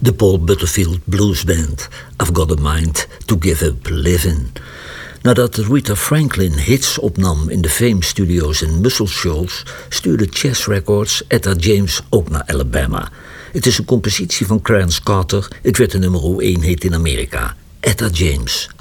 De Paul Butterfield Blues Band, I've Got a Mind to Give Up Living. Nadat Aretha Franklin hits opnam in de Fame Studios en Muscle Shoals, stuurde Chess Records Etta James ook naar Alabama. Het is een compositie van Clarence Carter. Het werd de nummer 1 hit in Amerika. Etta James,